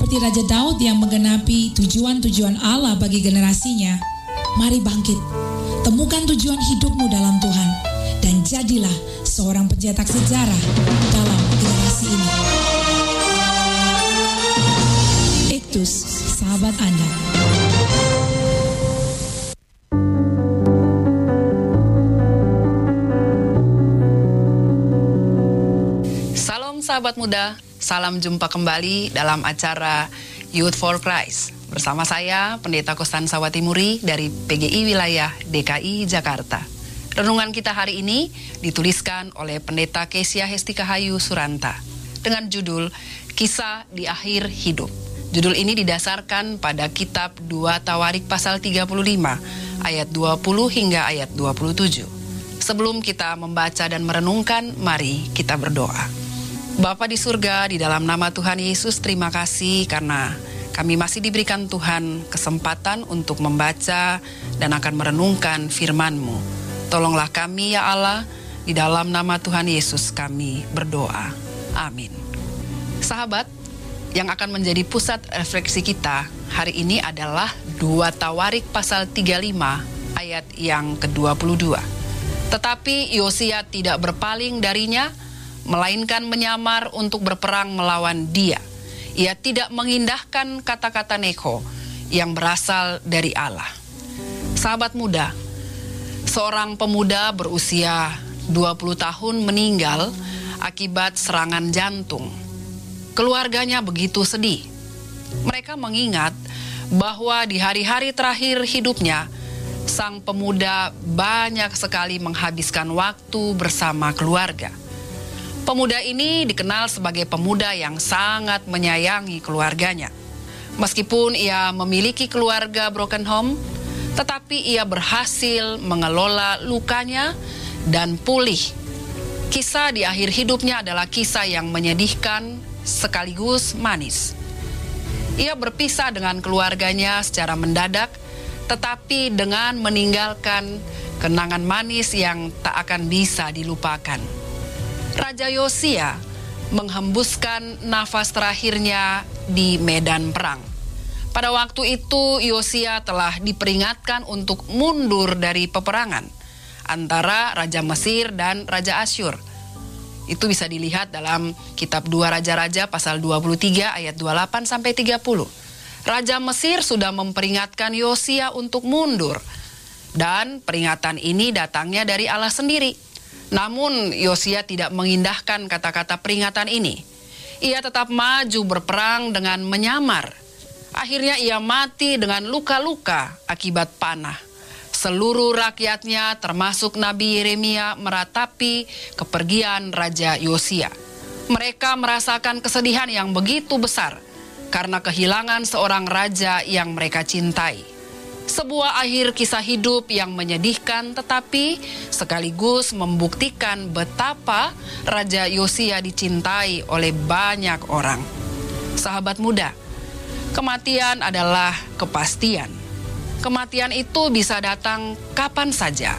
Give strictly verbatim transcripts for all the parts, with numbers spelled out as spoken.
seperti Raja Daud yang menggenapi tujuan-tujuan Allah bagi generasinya, mari bangkit, temukan tujuan hidupmu dalam Tuhan, dan jadilah seorang pencetak sejarah dalam generasi ini. Iktus, sahabat Anda. Salam sahabat muda, salam jumpa kembali dalam acara Youth for Christ. Bersama saya, Pendeta Kostansawati Muri dari P G I Wilayah D K I Jakarta. Renungan kita hari ini dituliskan oleh Pendeta Kesia Hestikahayu Suranta dengan judul Kisah di Akhir Hidup. Judul ini didasarkan pada kitab dua Tawarik pasal tiga puluh lima ayat dua puluh hingga ayat dua puluh tujuh. Sebelum kita membaca dan merenungkan, mari kita berdoa. Bapa di surga, di dalam nama Tuhan Yesus, terima kasih karena kami masih diberikan Tuhan kesempatan untuk membaca dan akan merenungkan firman-Mu. Tolonglah kami ya Allah, di dalam nama Tuhan Yesus kami berdoa. Amin. Sahabat, yang akan menjadi pusat refleksi kita hari ini adalah dua Tawarik pasal tiga puluh lima ayat yang ke dua puluh dua. Tetapi Yosia tidak berpaling darinya, melainkan menyamar untuk berperang melawan dia. Ia tidak mengindahkan kata-kata Neko yang berasal dari Allah. Sahabat muda, seorang pemuda berusia dua puluh tahun meninggal akibat serangan jantung. Keluarganya begitu sedih. Mereka mengingat bahwa di hari-hari terakhir hidupnya, sang pemuda banyak sekali menghabiskan waktu bersama keluarga. Pemuda ini dikenal sebagai pemuda yang sangat menyayangi keluarganya. Meskipun ia memiliki keluarga broken home, tetapi ia berhasil mengelola lukanya dan pulih. Kisah di akhir hidupnya adalah kisah yang menyedihkan sekaligus manis. Ia berpisah dengan keluarganya secara mendadak, tetapi dengan meninggalkan kenangan manis yang tak akan bisa dilupakan. Raja Yosia menghembuskan nafas terakhirnya di medan perang. Pada waktu itu Yosia telah diperingatkan untuk mundur dari peperangan antara Raja Mesir dan Raja Asyur. Itu bisa dilihat dalam kitab dua Raja-Raja pasal dua puluh tiga ayat dua puluh delapan sampai tiga puluh. Raja Mesir sudah memperingatkan Yosia untuk mundur, dan peringatan ini datangnya dari Allah sendiri. Namun Yosia tidak mengindahkan kata-kata peringatan ini. Ia tetap maju berperang dengan menyamar. Akhirnya ia mati dengan luka-luka akibat panah. Seluruh rakyatnya termasuk Nabi Yeremia meratapi kepergian Raja Yosia. Mereka merasakan kesedihan yang begitu besar karena kehilangan seorang raja yang mereka cintai. Sebuah akhir kisah hidup yang menyedihkan, tetapi sekaligus membuktikan betapa Raja Yosia dicintai oleh banyak orang. Sahabat muda, kematian adalah kepastian. Kematian itu bisa datang kapan saja,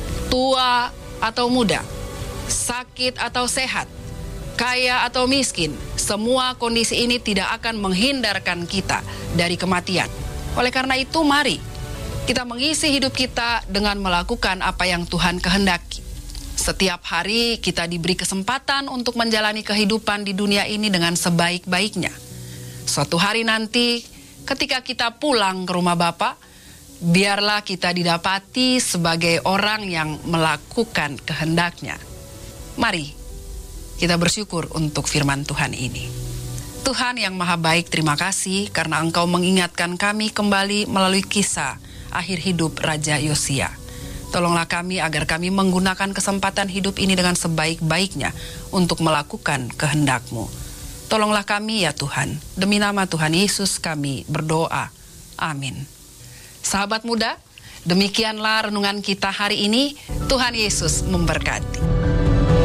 tua atau muda, sakit atau sehat, kaya atau miskin. Semua kondisi ini tidak akan menghindarkan kita dari kematian. Oleh karena itu, mari kita mengisi hidup kita dengan melakukan apa yang Tuhan kehendaki. Setiap hari kita diberi kesempatan untuk menjalani kehidupan di dunia ini dengan sebaik-baiknya. Suatu hari nanti ketika kita pulang ke rumah Bapa, biarlah kita didapati sebagai orang yang melakukan kehendaknya. Mari kita bersyukur untuk firman Tuhan ini. Tuhan yang Maha Baik, terima kasih karena Engkau mengingatkan kami kembali melalui kisah akhir hidup Raja Yosia. Tolonglah kami agar kami menggunakan kesempatan hidup ini dengan sebaik-baiknya untuk melakukan kehendak-Mu. Tolonglah kami ya Tuhan, demi nama Tuhan Yesus kami berdoa. Amin. Sahabat muda, demikianlah renungan kita hari ini. Tuhan Yesus memberkati.